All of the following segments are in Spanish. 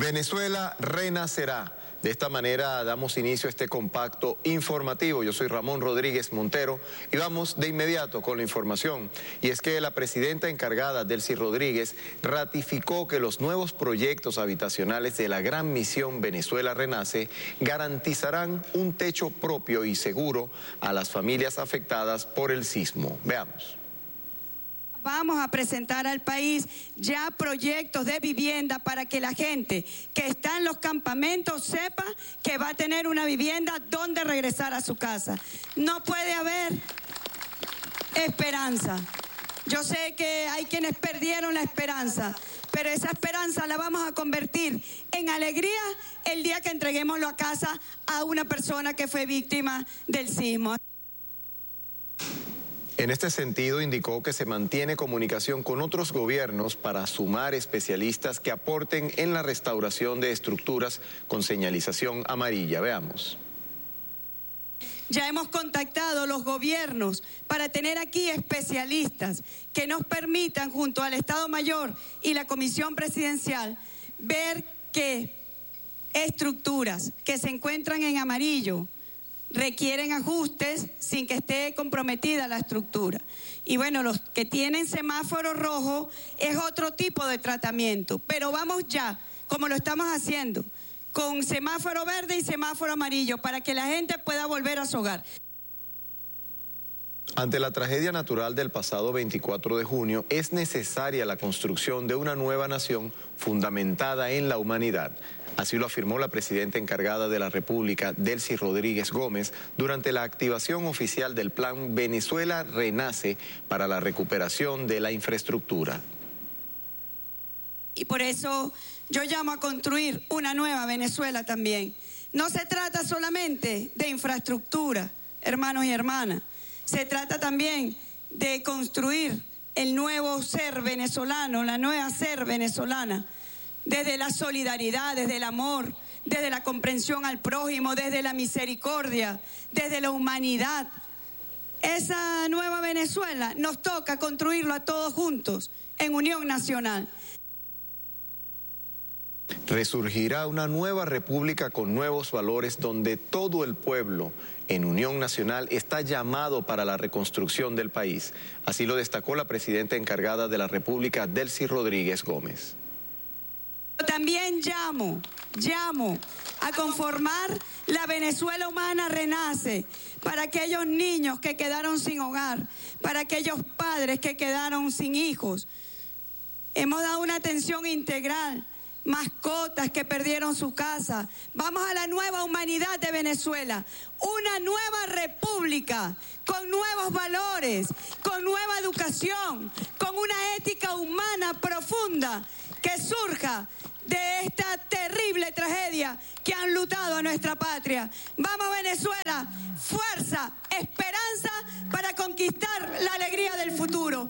Venezuela renacerá. De esta manera damos inicio a este compacto informativo. Yo soy Ramón Rodríguez Montero y vamos de inmediato con la información. Y es que la presidenta encargada, Delcy Rodríguez, ratificó que los nuevos proyectos habitacionales de la Gran Misión Venezuela Renace garantizarán un techo propio y seguro a las familias afectadas por el sismo. Veamos. Vamos a presentar al país ya proyectos de vivienda para que la gente que está en los campamentos sepa que va a tener una vivienda donde regresar a su casa. No puede haber esperanza. Yo sé que hay quienes perdieron la esperanza, pero esa esperanza la vamos a convertir en alegría el día que entreguemos la casa a una persona que fue víctima del sismo. En este sentido, indicó que se mantiene comunicación con otros gobiernos para sumar especialistas que aporten en la restauración de estructuras con señalización amarilla. Veamos. Ya hemos contactado a los gobiernos para tener aquí especialistas que nos permitan, junto al Estado Mayor y la Comisión Presidencial, ver que estructuras que se encuentran en amarillo requieren ajustes sin que esté comprometida la estructura. Y bueno, los que tienen semáforo rojo es otro tipo de tratamiento, pero vamos ya, como lo estamos haciendo, con semáforo verde y semáforo amarillo, para que la gente pueda volver a su hogar. Ante la tragedia natural del pasado 24 de junio, es necesaria la construcción de una nueva nación fundamentada en la humanidad. Así lo afirmó la presidenta encargada de la República, Delcy Rodríguez Gómez, durante la activación oficial del Plan Venezuela Renace para la recuperación de la infraestructura. Y por eso yo llamo a construir una nueva Venezuela también. No se trata solamente de infraestructura, hermanos y hermanas. Se trata también de construir el nuevo ser venezolano, la nueva ser venezolana, desde la solidaridad, desde el amor, desde la comprensión al prójimo, desde la misericordia, desde la humanidad. Esa nueva Venezuela nos toca construirlo a todos juntos, en unión nacional. Resurgirá una nueva república con nuevos valores donde todo el pueblo en unión nacional está llamado para la reconstrucción del país. Así lo destacó la presidenta encargada de la República, Delcy Rodríguez Gómez. También llamo a conformar la Venezuela Humana Renace para aquellos niños que quedaron sin hogar, para aquellos padres que quedaron sin hijos. Hemos dado una atención integral, mascotas que perdieron su casa. Vamos a la nueva humanidad de Venezuela, una nueva república con nuevos valores, con nueva educación, con una ética humana profunda que surja de esta terrible tragedia que han lutado a nuestra patria. Vamos Venezuela, fuerza, esperanza para conquistar la alegría del futuro.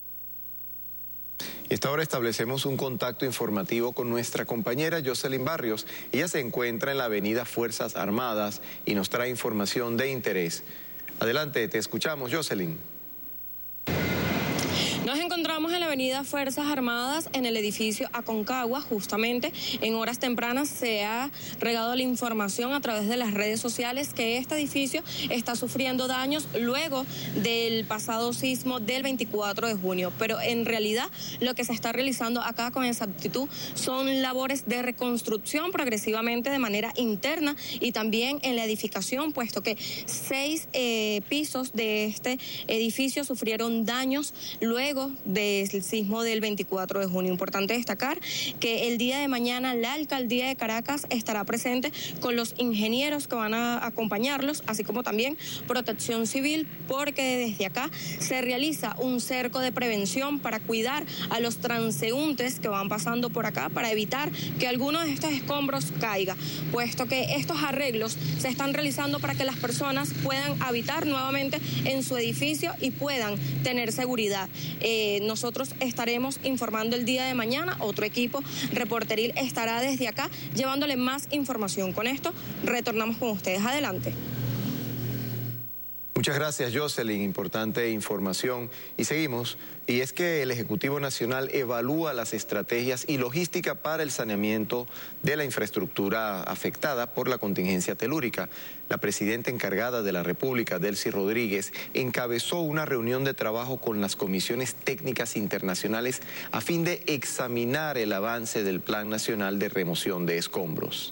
Y esta hora establecemos un contacto informativo con nuestra compañera Jocelyn Barrios. Ella se encuentra en la avenida Fuerzas Armadas y nos trae información de interés. Adelante, te escuchamos, Jocelyn. Nos encontramos en la avenida Fuerzas Armadas, en el edificio Aconcagua. Justamente en horas tempranas se ha regado la información a través de las redes sociales que este edificio está sufriendo daños luego del pasado sismo del 24 de junio. Pero en realidad lo que se está realizando acá con exactitud son labores de reconstrucción progresivamente de manera interna y también en la edificación, puesto que 6 pisos de este edificio sufrieron daños luego del sismo del 24 de junio. Importante destacar que el día de mañana la alcaldía de Caracas estará presente con los ingenieros que van a acompañarlos, así como también Protección Civil, porque desde acá se realiza un cerco de prevención para cuidar a los transeúntes que van pasando por acá, para evitar que alguno de estos escombros caiga, puesto que estos arreglos se están realizando para que las personas puedan habitar nuevamente en su edificio y puedan tener seguridad. Nosotros estaremos informando el día de mañana, otro equipo reporteril estará desde acá llevándole más información. Con esto retornamos con ustedes. Adelante. Muchas gracias, Jocelyn. Importante información. Y seguimos. Y es que el Ejecutivo Nacional evalúa las estrategias y logística para el saneamiento de la infraestructura afectada por la contingencia telúrica. La presidenta encargada de la República, Delcy Rodríguez, encabezó una reunión de trabajo con las comisiones técnicas internacionales a fin de examinar el avance del Plan Nacional de Remoción de Escombros.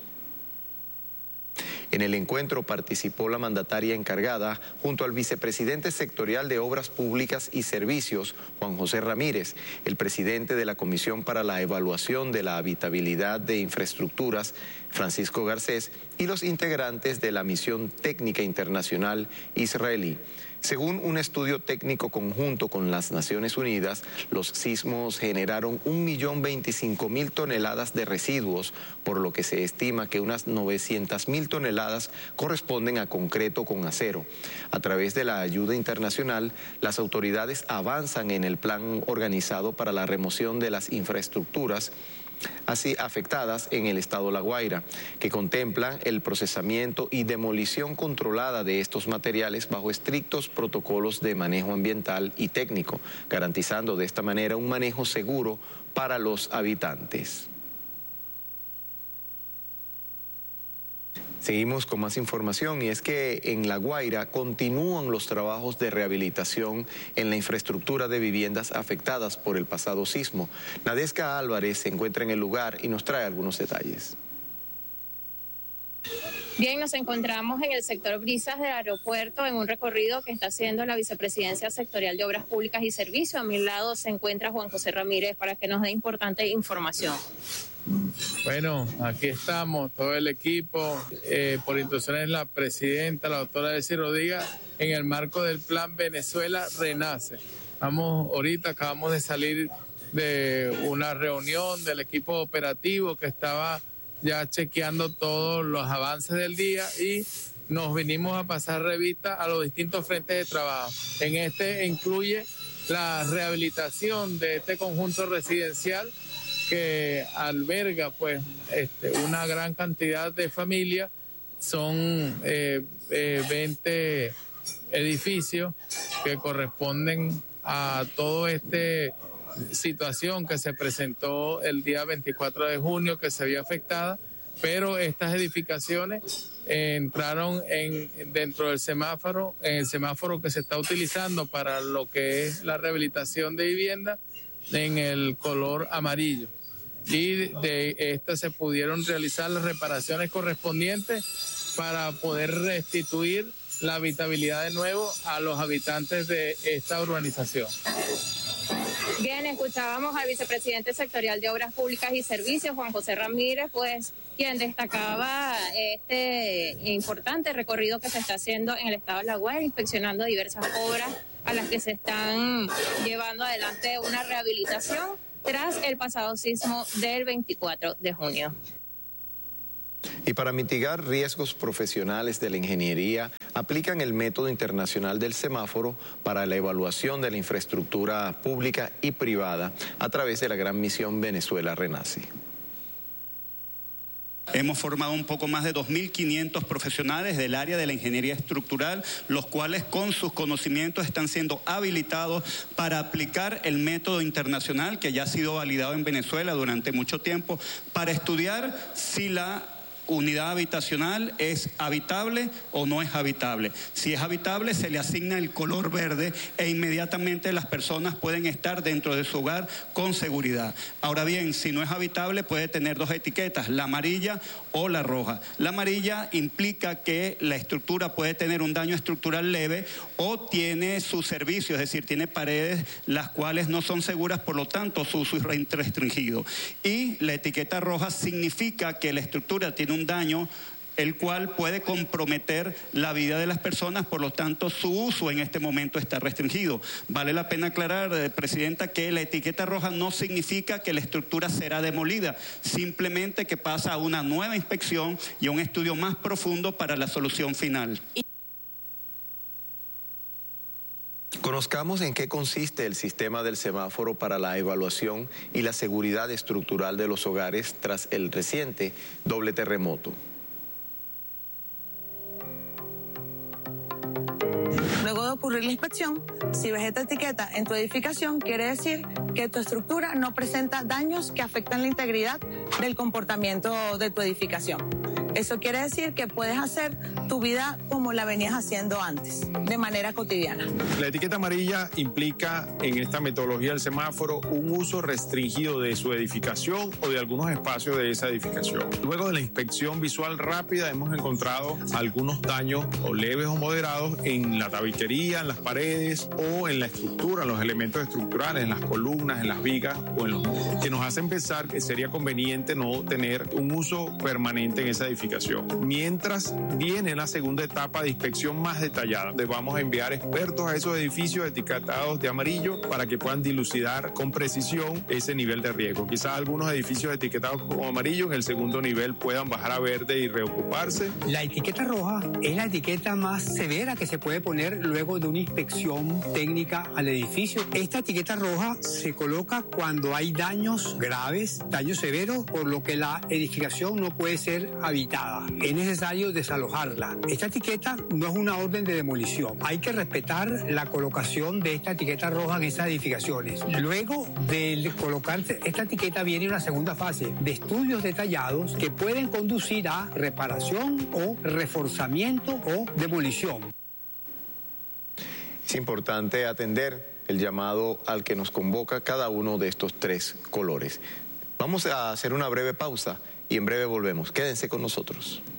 En el encuentro participó la mandataria encargada junto al vicepresidente sectorial de Obras Públicas y Servicios, Juan José Ramírez, el presidente de la Comisión para la Evaluación de la Habitabilidad de Infraestructuras, Francisco Garcés, y los integrantes de la Misión Técnica Internacional israelí. Según un estudio técnico conjunto con las Naciones Unidas, los sismos generaron 1.025.000 toneladas de residuos, por lo que se estima que unas 900.000 toneladas corresponden a concreto con acero. A través de la ayuda internacional, las autoridades avanzan en el plan organizado para la remoción de las infraestructuras así afectadas en el estado La Guaira, que contempla el procesamiento y demolición controlada de estos materiales bajo estrictos protocolos de manejo ambiental y técnico, garantizando de esta manera un manejo seguro para los habitantes. Seguimos con más información y es que en La Guaira continúan los trabajos de rehabilitación en la infraestructura de viviendas afectadas por el pasado sismo. Nadesca Álvarez se encuentra en el lugar y nos trae algunos detalles. Bien, nos encontramos en el sector Brisas del aeropuerto en un recorrido que está haciendo la Vicepresidencia Sectorial de Obras Públicas y Servicios. A mi lado se encuentra Juan José Ramírez para que nos dé importante información. Bueno, aquí estamos, todo el equipo, por instrucciones de la presidenta, la doctora Delcy Rodríguez, en el marco del Plan Venezuela Renace. Acabamos de salir de una reunión del equipo operativo que estaba ya chequeando todos los avances del día y nos vinimos a pasar revista a los distintos frentes de trabajo. En este incluye la rehabilitación de este conjunto residencial que alberga pues una gran cantidad de familias. Son 20 edificios que corresponden a toda esta situación que se presentó el día 24 de junio que se había afectada, pero estas edificaciones entraron dentro del semáforo, en el semáforo que se está utilizando para lo que es la rehabilitación de vivienda en el color amarillo. Y de esta se pudieron realizar las reparaciones correspondientes para poder restituir la habitabilidad de nuevo a los habitantes de esta urbanización. Bien, escuchábamos al vicepresidente sectorial de Obras Públicas y Servicios, Juan José Ramírez, pues quien destacaba este importante recorrido que se está haciendo en el estado de La Guaira, inspeccionando diversas obras a las que se están llevando adelante una rehabilitación tras el pasado sismo del 24 de junio. Y para mitigar riesgos profesionales de la ingeniería, aplican el método internacional del semáforo para la evaluación de la infraestructura pública y privada a través de la gran misión Venezuela Renace. Hemos formado un poco más de 2.500 profesionales del área de la ingeniería estructural, los cuales con sus conocimientos están siendo habilitados para aplicar el método internacional que ya ha sido validado en Venezuela durante mucho tiempo, para estudiar si la unidad habitacional es habitable o no es habitable. Si es habitable, se le asigna el color verde e inmediatamente las personas pueden estar dentro de su hogar con seguridad. Ahora bien, si no es habitable, puede tener dos etiquetas, la amarilla o la roja. La amarilla implica que la estructura puede tener un daño estructural leve o tiene su servicio, es decir, tiene paredes las cuales no son seguras, por lo tanto su uso es restringido. Y la etiqueta roja significa que la estructura tiene un daño el cual puede comprometer la vida de las personas, por lo tanto su uso en este momento está restringido. Vale la pena aclarar, Presidenta, que la etiqueta roja no significa que la estructura será demolida, simplemente que pasa a una nueva inspección y a un estudio más profundo para la solución final. Conozcamos en qué consiste el sistema del semáforo para la evaluación y la seguridad estructural de los hogares tras el reciente doble terremoto. de ocurrir la inspección, si ves esta etiqueta en tu edificación, quiere decir que tu estructura no presenta daños que afectan la integridad del comportamiento de tu edificación. Eso quiere decir que puedes hacer tu vida como la venías haciendo antes, de manera cotidiana. La etiqueta amarilla implica en esta metodología del semáforo un uso restringido de su edificación o de algunos espacios de esa edificación. Luego de la inspección visual rápida hemos encontrado algunos daños o leves o moderados en la tabiquería, en las paredes o en la estructura, en los elementos estructurales, en las columnas, en las vigas o en los que nos hacen pensar que sería conveniente no tener un uso permanente en esa edificación. Mientras viene la segunda etapa de inspección más detallada, donde vamos a enviar expertos a esos edificios etiquetados de amarillo para que puedan dilucidar con precisión ese nivel de riesgo. Quizás algunos edificios etiquetados como amarillo en el segundo nivel puedan bajar a verde y reocuparse. La etiqueta roja es la etiqueta más severa que se puede poner luego de una inspección técnica al edificio. Esta etiqueta roja se coloca cuando hay daños graves, daños severos, por lo que la edificación no puede ser habitada. Es necesario desalojarla. Esta etiqueta no es una orden de demolición. Hay que respetar la colocación de esta etiqueta roja en esas edificaciones. Luego de colocar esta etiqueta viene una segunda fase de estudios detallados que pueden conducir a reparación o reforzamiento o demolición. Es importante atender el llamado al que nos convoca cada uno de estos tres colores. Vamos a hacer una breve pausa y en breve volvemos. Quédense con nosotros.